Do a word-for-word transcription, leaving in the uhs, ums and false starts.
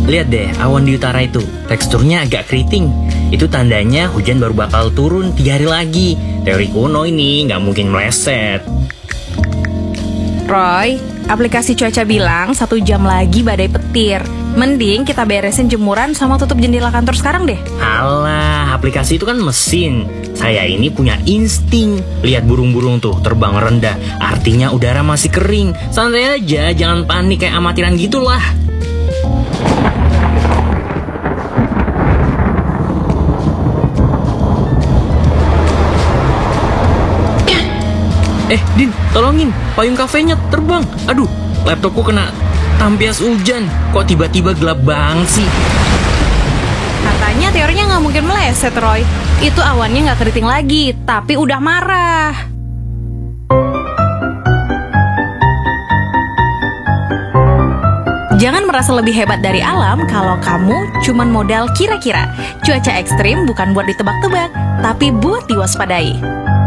lihat deh awan di utara itu, teksturnya agak keriting. Itu tandanya hujan baru bakal turun tiga hari lagi. Teori kuno ini nggak mungkin meleset. Roy, aplikasi cuaca bilang satu jam lagi badai petir. Mending kita beresin jemuran sama tutup jendela kantor sekarang deh. Alah, aplikasi itu kan mesin. Saya ini punya insting. Lihat burung-burung tuh terbang rendah, artinya udara masih kering. Santai aja, jangan panik kayak amatiran gitulah. Eh, Din, tolongin. Payung kafenya terbang. Aduh, laptopku kena tampias hujan. Kok tiba-tiba gelap banget sih? Katanya teorinya nggak mungkin meleset, Roy. Itu awannya nggak keriting lagi, tapi udah marah. Jangan merasa lebih hebat dari alam kalau kamu cuman modal kira-kira. Cuaca ekstrim bukan buat ditebak-tebak, tapi buat diwaspadai.